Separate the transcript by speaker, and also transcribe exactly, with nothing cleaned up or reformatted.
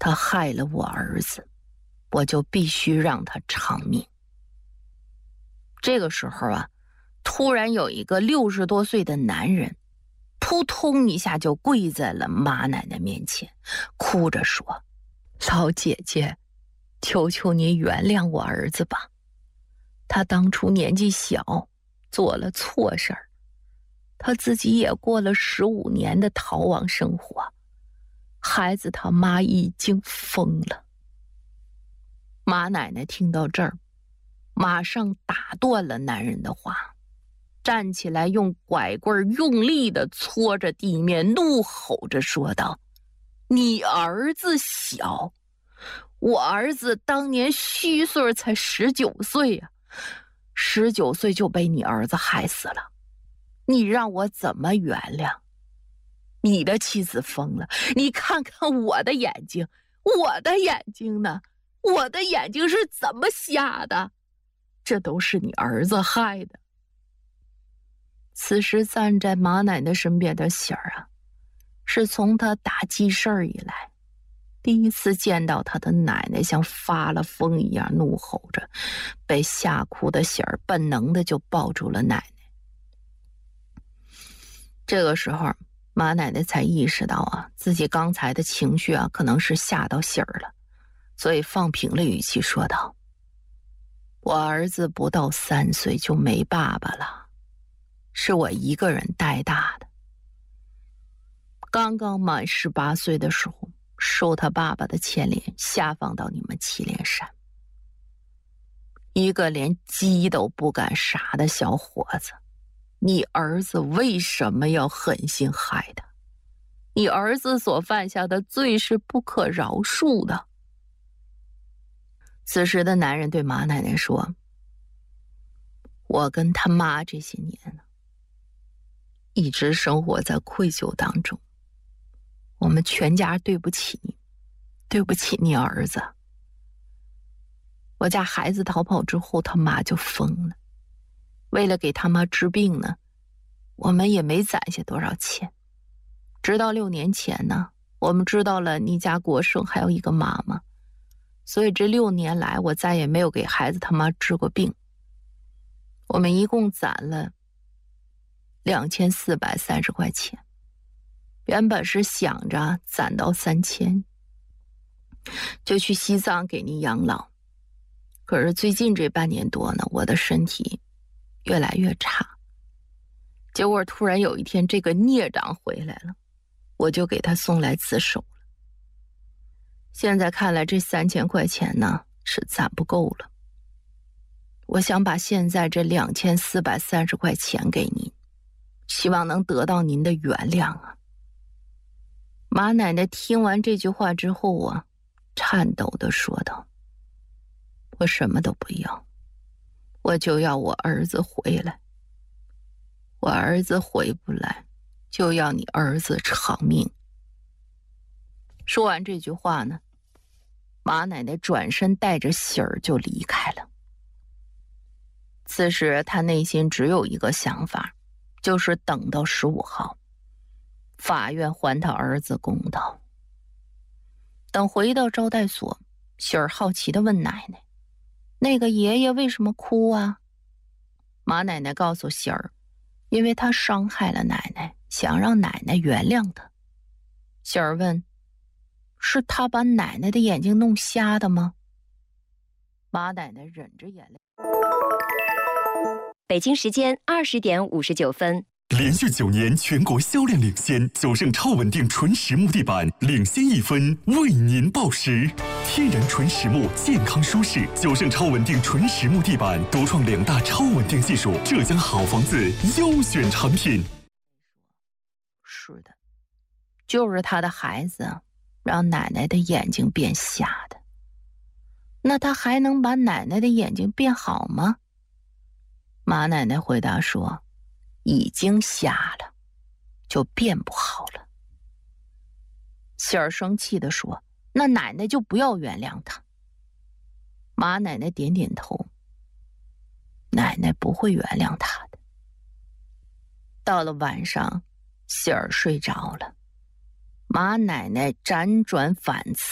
Speaker 1: 他害了我儿子，我就必须让他偿命。这个时候啊，突然有一个六十多岁的男人扑通一下就跪在了马奶奶面前，哭着说：老姐姐，求求你原谅我儿子吧，他当初年纪小，做了错事儿，他自己也过了十五年的逃亡生活，孩子他妈已经疯了。马奶奶听到这儿，马上打断了男人的话，站起来用拐棍用力地搓着地面，怒吼着说道：你儿子小，我儿子当年虚岁才十九岁呀、啊，十九岁就被你儿子害死了，你让我怎么原谅？你的妻子疯了，你看看我的眼睛，我的眼睛呢？我的眼睛是怎么瞎的？这都是你儿子害的。此时站在马奶奶身边的喜儿啊，是从他打记事儿以来第一次见到他的奶奶像发了疯一样怒吼着，被吓哭的喜儿本能的就抱住了奶奶。这个时候马奶奶才意识到啊，自己刚才的情绪啊，可能是吓到喜儿了，所以放平了语气说道：我儿子不到三岁就没爸爸了，是我一个人带大的。刚刚满十八岁的时候，受他爸爸的牵连，下放到你们祁连山。一个连鸡都不敢杀的小伙子，你儿子为什么要狠心害他？你儿子所犯下的罪是不可饶恕的。此时的男人对马奶奶说：我跟他妈这些年呢，一直生活在愧疚当中，我们全家对不起你，对不起你儿子。我家孩子逃跑之后，他妈就疯了，为了给他妈治病呢，我们也没攒下多少钱。直到六年前呢，我们知道了你家国胜还有一个妈妈，所以这六年来我再也没有给孩子他妈治过病。我们一共攒了两千四百三十块钱，原本是想着攒到三千就去西藏给你养老，可是最近这半年多呢，我的身体越来越差，结果突然有一天这个孽障回来了，我就给他送来自首了。现在看来这三千块钱呢是攒不够了，我想把现在这两千四百三十块钱给您，希望能得到您的原谅啊。马奶奶听完这句话之后啊，颤抖地说道：我什么都不要，我就要我儿子回来。我儿子回不来，就要你儿子偿命。说完这句话呢，马奶奶转身带着喜儿就离开了。此时她内心只有一个想法，就是等到十五号法院还他儿子公道。等回到招待所，喜儿好奇地问奶奶：那个爷爷为什么哭啊？马奶奶告诉喜儿，因为他伤害了奶奶，想让奶奶原谅他。喜儿问：是他把奶奶的眼睛弄瞎的吗？马奶奶忍着眼泪。
Speaker 2: 北京时间二十点五十九分。
Speaker 3: 连续九年全国销量领先，九盛超稳定纯实木地板领先一分，为您报时。天然纯实木，健康舒适，九盛超稳定纯实木地板独创两大超稳定技术，浙江好房子优选产品。
Speaker 1: 是的，就是他的孩子让奶奶的眼睛变瞎的。那他还能把奶奶的眼睛变好吗？马奶奶回答说：已经瞎了，就变不好了。喜儿生气地说：那奶奶就不要原谅他。马奶奶点点头，奶奶不会原谅他的。到了晚上，喜儿睡着了，马奶奶辗转反侧